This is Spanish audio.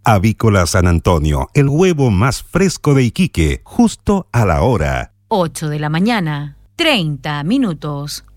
Avícola San Antonio, el huevo más fresco de Iquique, justo a la hora. 8 de la mañana, 30 minutos.